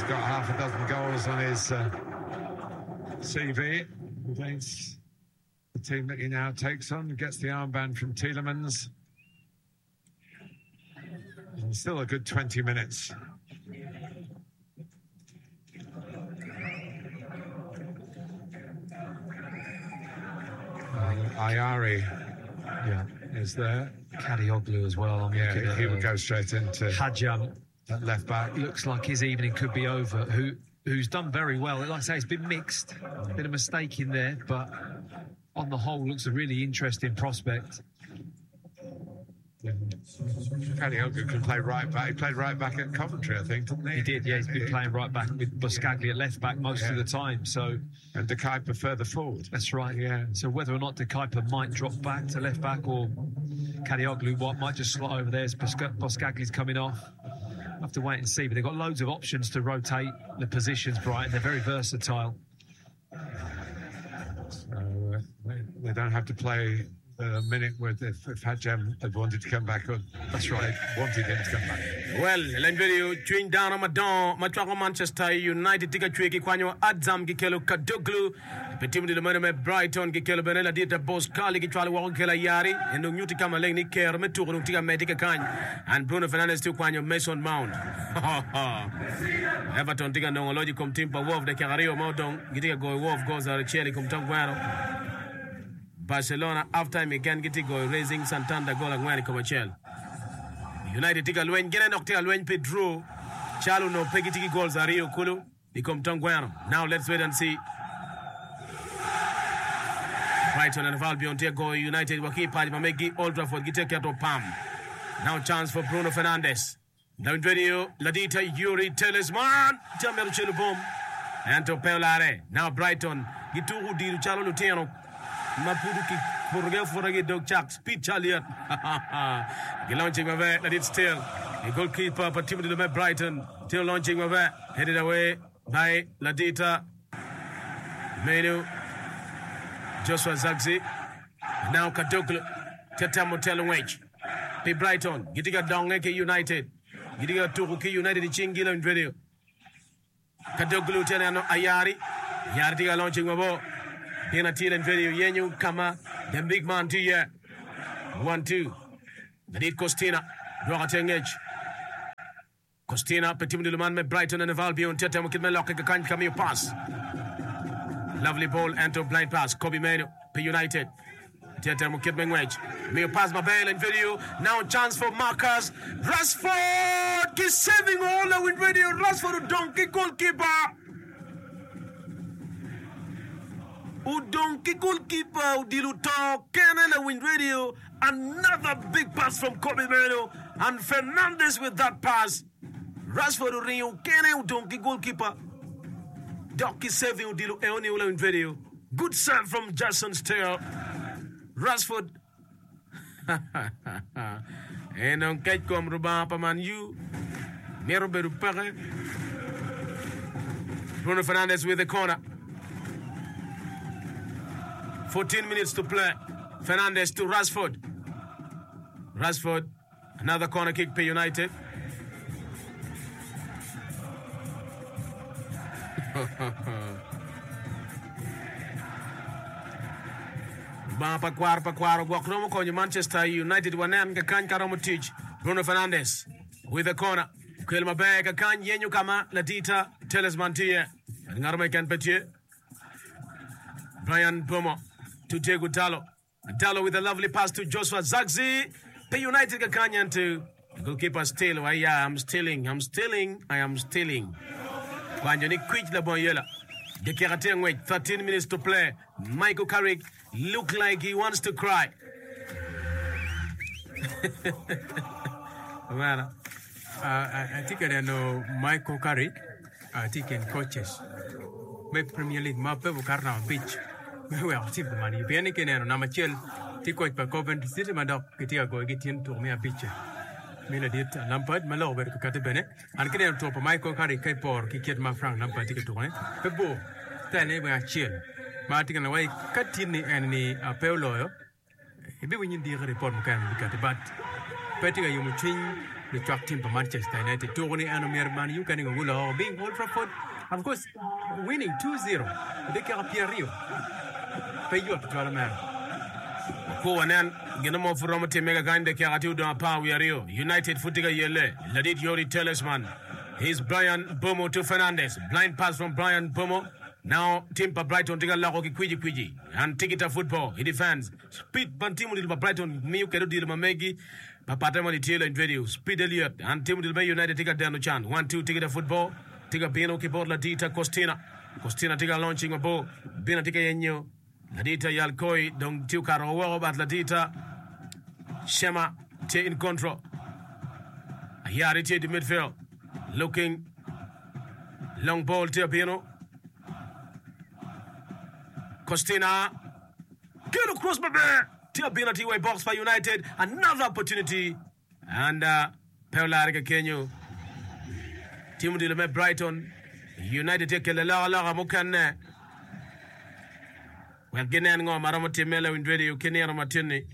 got half a dozen goals on his CV against the team that he now takes on. Gets the armband from Tielemans. And still a good 20 minutes. Ayari is there. Kadioglu as well. He would go straight into Hajam at left back. Looks like his evening could be over. Who's done very well. Like I say, it's been mixed. Bit of mistake in there, but on the whole, looks a really interesting prospect. Kadioglu can play right back. He played right back at Coventry, I think, didn't he? He did, yeah. He's been playing right back with Buscaglia at left back most of the time. So, and De Kuyper further forward. That's right, yeah. So whether or not De Kuyper might drop back to left back or Kadioglu might just slot over there as Buscaglia's coming off. We'll have to wait and see. But they've got loads of options to rotate the positions, Brighton. They're very versatile. So they don't have to play a minute with if Hajam had wanted to come back. That's right. Wanted him to come back. Well, len video chewing down on Matwako Manchester United tika chweki kwanyo Adzam Gikelo Kadoglu petimu di lumene me Brighton Gikelo benela dita boss kali kichwali wako kela yari endo nyuti kama leni care meturu nuktika medika kany and Bruno Fernandes tu kwanyo Mason Mount Everton tika nongoloji kumtimpa Wolf de Cagario Maudong gitika go Wolf goes are cheli kumtangwano Barcelona halftime again gitigo raising Santander goal ngwani komachel United tika lwen gene nok tika lwen Pedro Chalu no pegitiki goals are Rio Kulu Nikomtangwano. Now let's wait and see. Brighton and Albion take go United waki pali mamegi Old Trafford gite kato Pam. Now chance for Bruno Fernandes. Down video Ladita Yuri Talisman Jamel Chilubom Anto Pelare. Now Brighton gitu diru Chalo Luteno Mapuduki Forge dog chak speed Chaliot. Launching my let it still. The goalkeeper particularly by Brighton still launching my headed away by Ladita Menu Joshua Zagzi. Now Kadoglu Teta Motel Wage. Be Brighton getting a down like United. Getting a Turuki United Chingila in video. Kadoglu Tenano Ayari. Yardiga launching my ball. Penatil and video Yenu Kama, the big man to ya 1-2. The need Costina, Rogateng edge. Costina, Petit Luman, me Brighton and Albion, Teta Mukidmelock, a kind cameo pass. Lovely ball, Anto blind pass, Kobe Menu, P United. Teta Mukidmengwage. May pass my bail and video. Now chance for Marcus. Rashford is saving all the win video. Rashford, donkey goalkeeper. Udonki goalkeeper Udiluto Canada win radio. Another big pass from Kobe Meno and Fernandes with that pass. Rashford Rio Canada Udonki goalkeeper. Donkey saving Udilu Eoni win radio. Good serve from Jason Steele. Rashford. And on catch come Ruba Paman you. Mero Berupere. Bruno Fernandes with the corner. 14 minutes to play. Fernandes to Rashford. Rashford, another corner kick for United. Pakwaro Guacromo Konyo Manchester United Wanan Kakan Karamotich. Bruno Fernandes with the corner. Kelma Bega Kan Yenyu Kama Ladita Telesmantia. Ngarme Kan Petier. Brian Bomo. To Diego Dallo. Dallo with a lovely pass to Joshua Zagzi. The United Kakanyan to goalkeeper still. I am stealing. Wanjoni quick the boyela. The Keraten wait 13 minutes to play. Michael Carrick look like he wants to cry. Well, I think I know Michael Carrick. I think in coaches. Maybe Premier League map of Carna pitch. Well, tip the money. Pianikin and Namachel, Tico by Coventry City, my dog, Kitia go get him to me a picture. Mila did Lampard, Malo, where to cut a bene, and get him to Michael Carrick, Cape or Kiket Mafrank, Lampard ticket to one. Pebo, then they were chill. Martin and away, cut in and the appeal lawyer. Maybe we need the report can be cut, but Petty, you will change the track team for Manchester United. Tony and Man U can go being Old Trafford. Of course, winning 2-0. They can appear Rio. Pay you to man. Kuwanen ginamo furomo mega gande kia atu do pa Rio. United futiga yele. Ladit Yori Talisman. He's Brian Bomo to Fernandes. Blind pass from Brian Bomo. Now Timpa Brighton tiga lako kwiji and Tikita football. He defends. Speed bantimu dilba Brighton miu kedo dilma megi. Papatemo di Taylor in video. Speed Elliot and Timu dilba United tiga Dano Chan. 1-2 Tikita football. Tiga Bino keyboard Ladita Costina. Costina tiga launching a ball. Bina tiga yenyo. Ladita Yalkoi dong tiu karo but Ladita Shema te in control. Here it is the midfield. Looking long ball to Bino. Costina get across my back. Tia T-way box for United. Another opportunity. And Paola Kenyo. Team Dilame Brighton. United take a la Mukane. Well, Genango Maramati Melo in radio, Kenya Martini.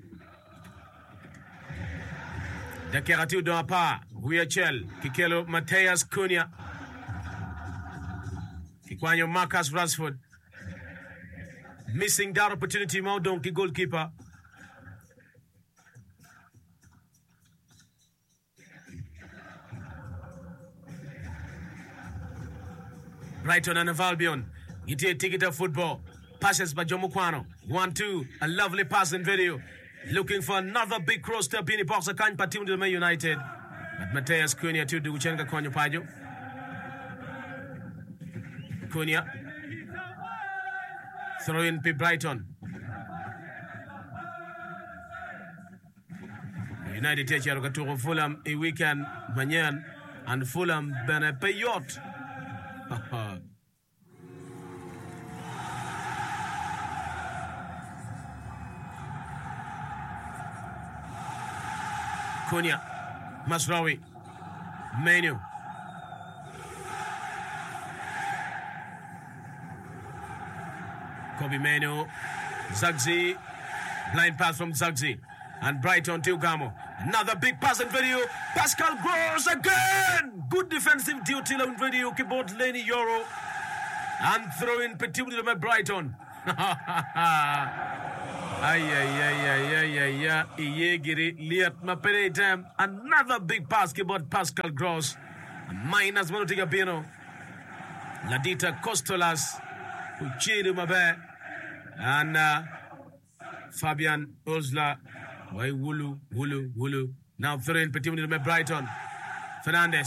The Keratu Doapa, Huiachel, Kikelo Mateus Cunha. Kikwanyo Marcus Rashford. Missing that opportunity, Donkey goalkeeper. Brighton and Albion. It is ticket of football. Passes by Jomukwano. 1-2. A lovely pass in video. Looking for another big cross to Bini box. A kind team to the United. But Mateus Cunha to do Uchenga Konyo Pajo. Cunha. Throw in P. Brighton. United take care of Fulham a weekend Manyan and Fulham Bene Payot. Cunha, Masraoui, Menu. Kobe Menu, Zagzi, blind pass from Zagzi, and Brighton to Gamo. Another big pass in video. Pascal Gross again. Good defensive duty in video. Keyboard Lenny Euro, and throw in particularly by Brighton. Another big pass keyboard Pascal Gross. Minus one to Gabino. Ladita Costolas. Uchiru Mabe. And Fabian Ozla. Why Wulu. Now throw in particularly by Brighton. Fernandes.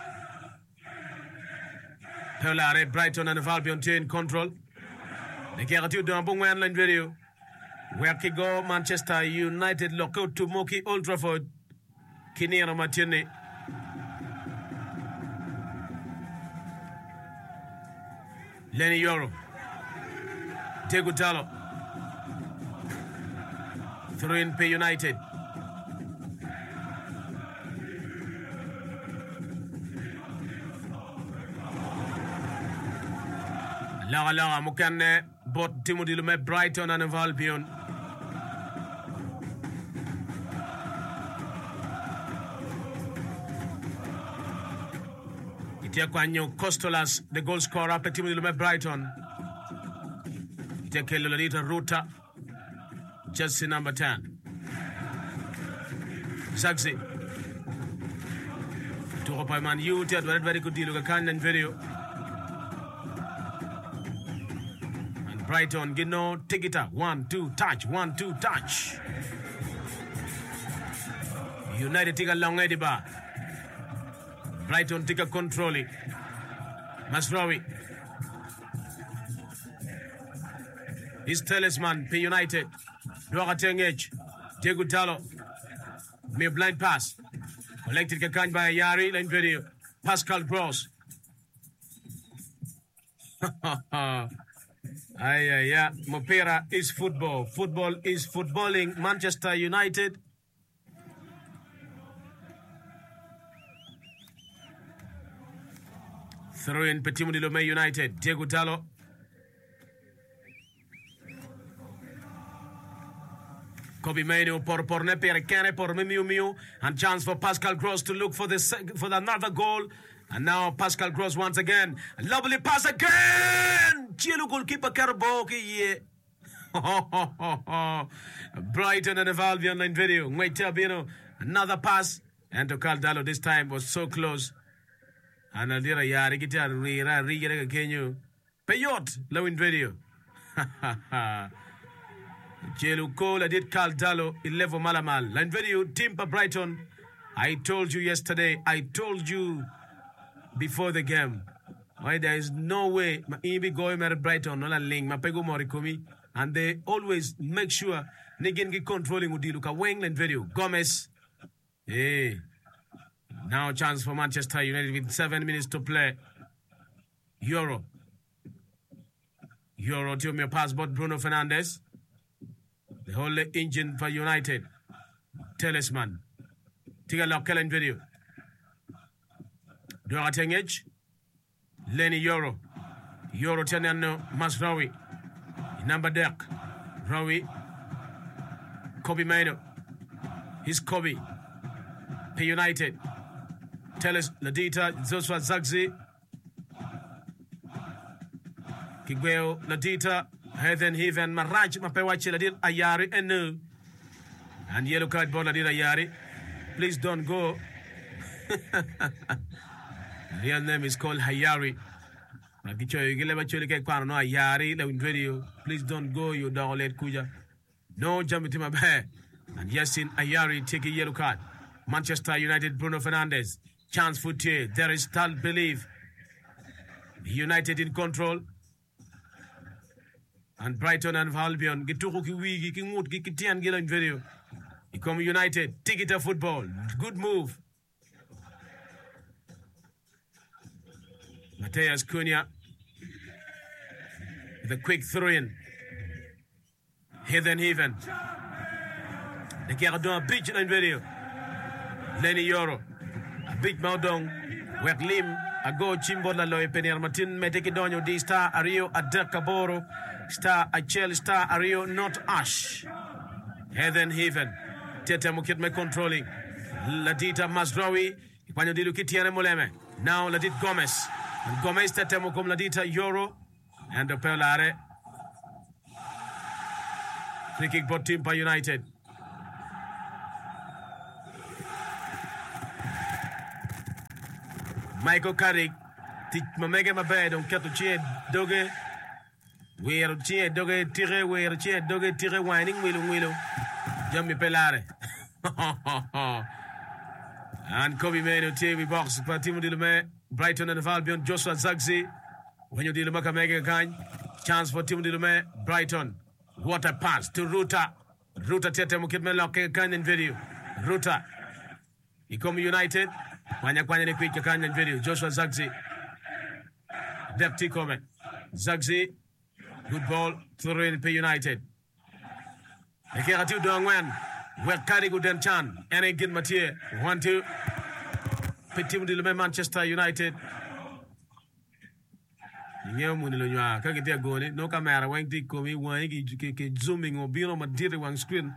Pelare Brighton and Albion in control. The Keratu Dumbung online video. Where can go Manchester United lockout to Moki Old Trafford. Kinera Martini. Lenny Euro. Tegutalo. Throw in P United. Lara Mukane bought Timothy Lume Brighton and Albion. Itiakwanyo Costolas, the goal scorer after Timothy Lume Brighton. Itiakelo Lalita Ruta, jersey number 10. Zagzi. To Hopa Man U, very good deal of a video. Brighton, Gino, Tigita, 1-2 touch, 1-2 touch. United take a long Ediba. Brighton take a control. Masraoui. His talisman, P United. Lorateng Edge. Diego Talo. Me blind pass. Collected Kakan by Yari, line video. Pascal Gross. Mopera is football. Football is footballing. Manchester United. Throw in Petit Lome United. Diego Talo. Kobe Mainu por ne per kene por Miu, and chance for Pascal Gross to look for another goal. And now Pascal Gross once again. Lovely pass again. Chielu goalkeeper Karaboki. Brighton and Albion line video. Bino, another pass. And to Caldalo this time was so close. And Aldira Yari guitar Riga Kenyu. Payot low in video. Jelu Cole did Caldalo 11 Malamal. Line video Timber Brighton. I told you yesterday. I told you before the game. Why there is no way Ibi going at Brighton on a link, Mapego Morikumi, and they always make sure Nigin controlling Udiluka Wang and video. Gomez. Hey. Now chance for Manchester United with 7 minutes to play. Euro to me passport Bruno Fernandes. The whole engine for United. Talisman. Tiga Lokelen video. Dora Tengage. Lenny Euro Tenano Masrawi. Number deck. Rawi. Kobe Maino. He's Kobe. P United. Teles Ladita. Joshua Zagzi. Kigueo Ladita. Heathen Heaven Maraj Mapewachi Ladit Ayari and and yellow card ball Ladit Ayari. Please don't go. Real name is called Hayari. Please don't go, you don't let Kuja. No jump to my bed. And Yasin Ayari take a yellow card. Manchester United, Bruno Fernandes. Chance for tear. There is still belief. United in control. And Brighton and Albion. Gituki wigi, Kingwood, Gikitian Gillen video. You come United. Take it a football. Good move. Mateus Cunha with a quick throw-in. Heathen. The Gardon beach in video. Lenny Euro. A big Maudong. Wek Lim. A go Chimbola Loy Penir Martin. Metekidonio D Star Ario Adakaboro. Star Achel Star Ario not Ash. Heathen. Tete Mukit me controlling. Ladita Masrawi. Ipanyo Dilukitiane Moleme. Now Ladit Gomez. And Gomez Tete Mukum Ladita Euro. And the Pelare. Free kick for Timber United. Michael Carrick. Mamega Mabe. Don't get to cheer. Doge. We're cheer. Doge tire. We're cheer. Doge tire. Whining. Willow. Jamie Pelare. And Kobe Maino TV box. Patimo Dilume. Brighton and Albion. Joshua Zagzi. When you deal with Mega chance for Tim Dilume. Brighton. What a pass to Ruta. Ruta Tete Mukitmelo Kanyan video. Ruta. He come United. Kwanya quick Kanyan video. Joshua Zagzi. Deputy comment. Zagzi. Good ball. Throw in P United. Ekiratu Dongwen. Well carry good and chan. And again Mathieu. 1-2. Petit Dilume Manchester United. No camera when they come in zooming or being on my dear one screen.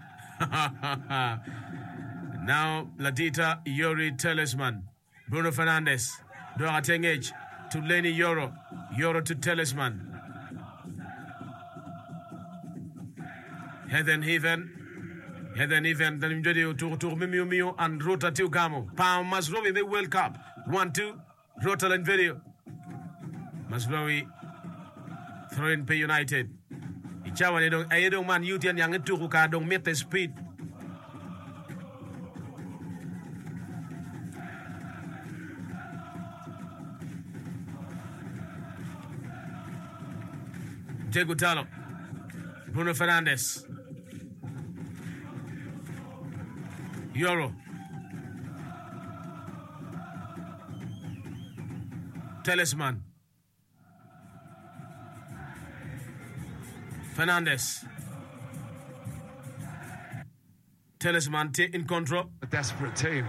Now Ladita Yuri Talisman. Bruno Fernandes. Dora Tengage to Lenny Euro to Talisman. Heathen then video to Mimio and Rota Tiugamo. Pam Masrovi the World Cup. 1-2. Rota and video. Masrovi throw in P United. Ichawa don't Aedo man Utian Yang Turuka don't meet the speed. Jegutalo. Bruno Fernandes. Euro. Talisman. Fernandes. Talisman in control. A desperate team.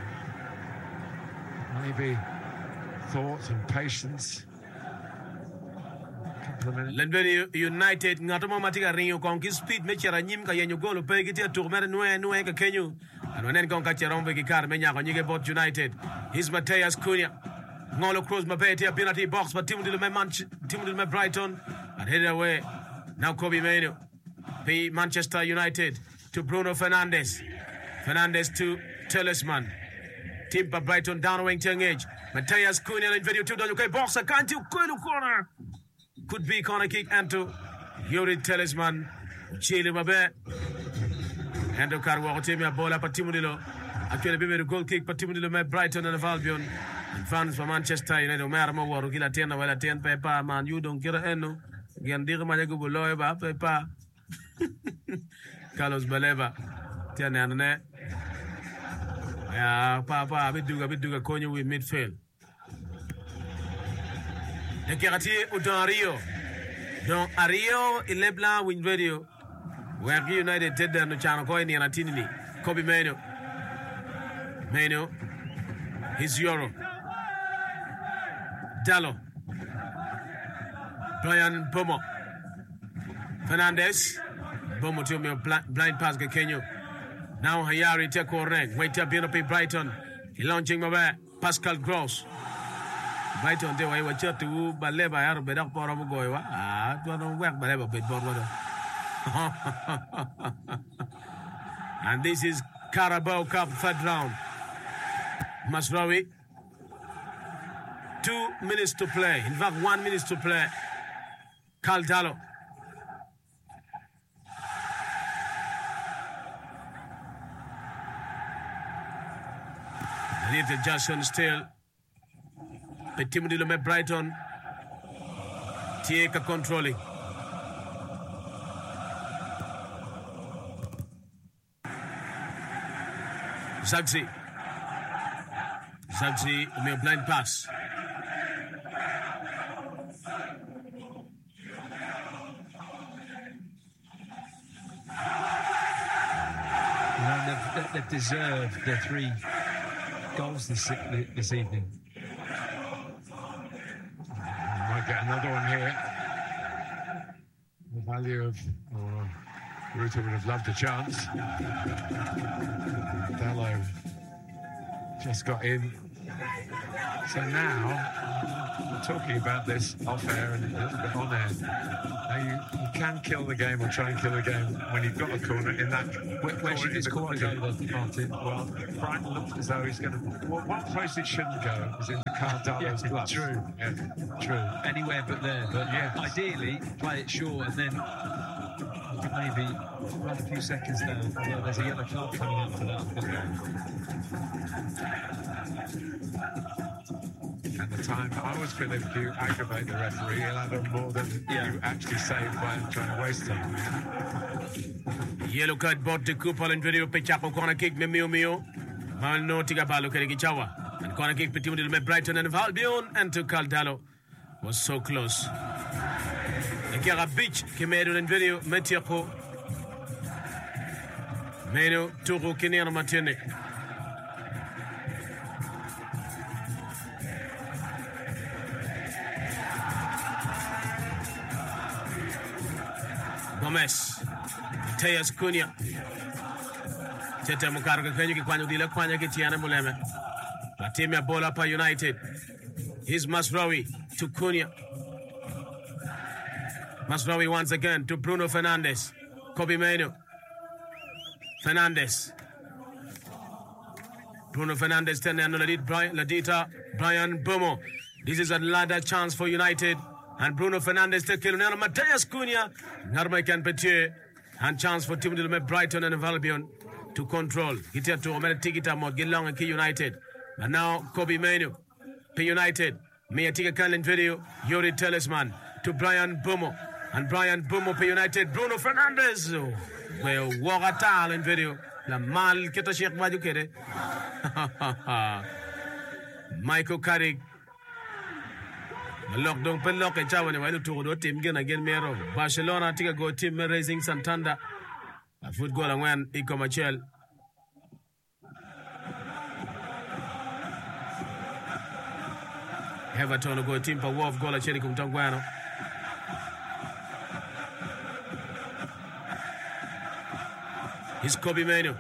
Maybe thought and patience. couple of minutes. Lenveri United ngatomo matiga rinyo kong ki speed me chera nyim ka yenyo golo pe gitia tourmer nue ka kenyu anonen kong ka cherombe ki kar me nyako nyige bot United. He's Matheus Cunha. Ngolo cross mabe tia penalty box but Timothy me Brighton and headed away. Now Kobe Mainoo. P Manchester United to Bruno Fernandes. Fernandes to Talisman. Timpa Brighton down wing Tengage. Matheus Cunha in video 2 okay box can't you corner. Could be corner kick and to Yuri Talisman. Chile mabe. And to Carwo Timia bola Patimudilo. Actually be a goal kick Patimudilo me Brighton and Albion. And fans for Manchester United Marama war gila tena wala ten pepa man you don't get eno. Gandir Malago Buloy ba pepa. Carlos Baleva. Tiana ne. Yeah, papa, biduga konyo with midfield. The quartier dans Rio. Dans Rio, il est blanc win radio. Where United did the channel coin in Atinini. Kobe Mainoo. His Euro. Dallo. Brian Bomo. Fernandes. Bomo to me blind pass ke Kenyo. Now Hayari take correct. Wait up in Brighton. He launching my back. Pascal Gross. Brighton de wa chat to Baleba yar bedak pora mo goy wa. To no work Baleba bit board. And this is Carabao Cup third round. Masraoui. 2 minutes to play. In fact, 1 minute to play. Karl Dallo. Little Jackson still. Petit Mudilo met Brighton. Tieka controlling. Zagzi, a blind pass. They've deserved their 3 goals this evening. Might get another one here. The value of Ruta would have loved a chance. Dallo just got in. So now we're talking about this off air and a little bit on air. Now you can kill the game or try and kill the game when you've got a corner in that. Where should this corner go, Martin? Well, Brighton looks as though he's going to. One place it shouldn't go is in the Karl Dallo's gloves. True. Yeah, true. Anywhere but there. But yeah, ideally, play it short and then maybe run a few seconds down. Yeah, there's a yellow card coming up for that. At the time, I always feel if you aggravate the referee, he'll have done more than you actually save by trying to waste time. Yellow card bought the coup on video Pechapo corner kick me Mio. Malno Tigabalo Keregichawa. And corner kick between the Brighton and Albion and to Karl Dallo was so close. Gara Beach qui made in video Metiako. Mainoo Turu Kinir Martini. Gomez, Matheus Cunha. Tete Mukarga Kenyu Kwanyu Dila Kwanya Kitiana Muleme. Latimia Bola Pa United. Here's Masraoui to Cunha. Masraoui once again to Bruno Fernandes. Kobe Mainoo. Fernandes. Bruno Fernandes turn and Ladita Brian Bomo. This is another chance for United. And Bruno Fernandes take kill now. Matheus Cunha. Narmaikan Petier. And chance for Timothy Brighton and Albion to control. Hitia to Omer Tigita Mod Gilong and Key United. And now Kobe Mainoo. P United. Mia Tika Kalin video. Yuri Talisman to Brian Bomo. And Brian Bomo P United. Bruno Fernandes. Well, Wagatal in video. La mal Kita Sheikh Majukere. Michael Carrick. Lock don't pen lock and chawan while to team again Mero. Barcelona take a go team raising Santander. A football and when Iko Machel. Everton go team for Wolf goal at Cherikum Tanguano. Here's Kobe Mainoo.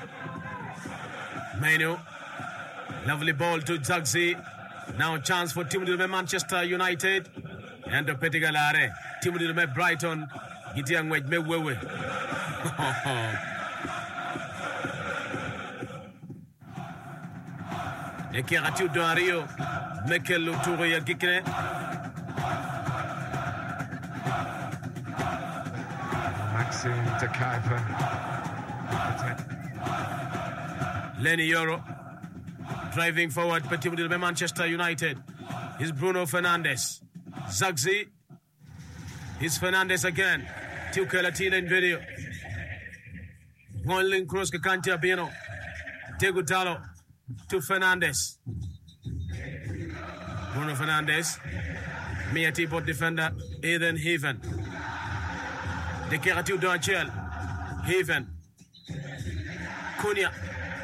Mainoo. Lovely ball to Zagzi. Now a chance for Timothy Lume, Manchester United. And the Petigalare. Timothy Lume, Brighton. Gitiang Wait Mewewe. Ekeratiu Doario. Mekelu Touria Gikne. Maxime de Kuyper. Lenny Yoro. Driving forward, Timothy Lume, Manchester United. Here's Bruno Fernandes. Zagzi. Here's Fernandes again. Tuke Latina in video. One link cross Kakantia Bino. Tegutalo to Fernandes. Bruno Fernandes. Mia T-Bot defender, Eden Haven. Declarative Doachel. Haven. Cunha.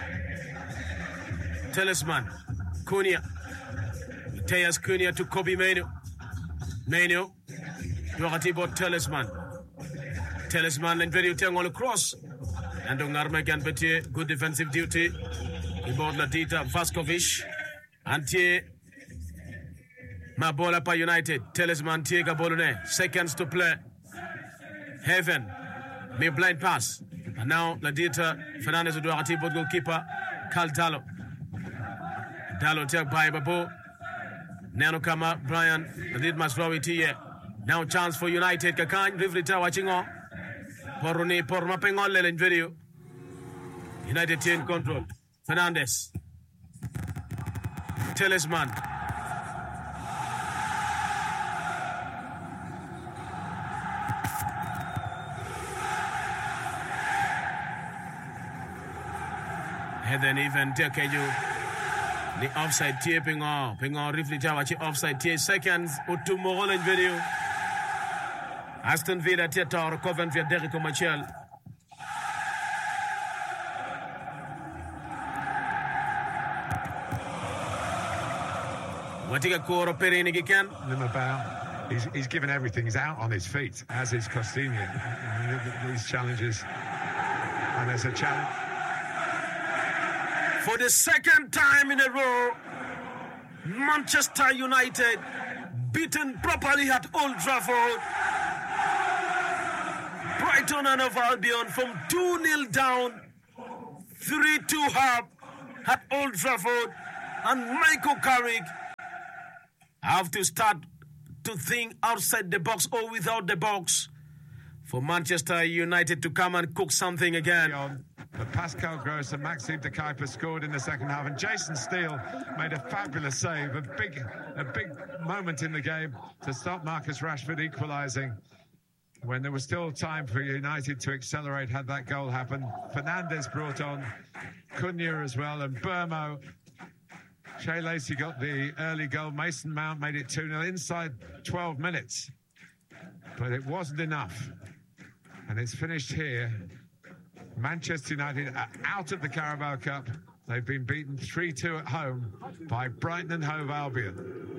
Talisman. Cunha. Tejas Cunha to Kobe Mainoo. Mainoo. Declarative Talisman. Talisman and video turn all across. And Dongarma again, Petier, good defensive duty. Ibord Ladita Vaskovic. Antie Mabola pa United. Talisman Tiega Bolone. Seconds to play. Heaven. Me blind pass. And now Ladita Fernandes Uduarati, but goalkeeper Carl Dalo. Dalo take by Babo. Nano Kama, Brian, Ladit Masrawi Tia. Now chance for United. Kakan, Rivrita watching on. Poruni, Pormaping on Lelen video. United team control. Fernandes. Talisman. And then even take you the offside tier ping on Rifli Tawachi offside tier seconds or two more in video. Aston Villa Theatre Coventry Derek Machel. Watika Koro Perini again. Limabao. He's given everything. He's out on his feet, as is Costinha. These challenges. And there's a challenge. For the second time in a row, Manchester United beaten properly at Old Trafford. Brighton and Hove Albion from 2-0 down, 3-2 up at Old Trafford. And Michael Carrick have to start to think outside the box or without the box for Manchester United to come and cook something again. But Pascal Gross and Maxime de Kuyper scored in the second half, and Jason Steele made a fabulous save, a big moment in the game to stop Marcus Rashford equalising when there was still time for United to accelerate had that goal happened. Fernandes brought on Cunha as well, and Burmo. Shea Lacey got the early goal. Mason Mount made it 2-0 inside 12 minutes. But it wasn't enough. And it's finished here. Manchester United are out of the Carabao Cup. They've been beaten 3-2 at home by Brighton and Hove Albion.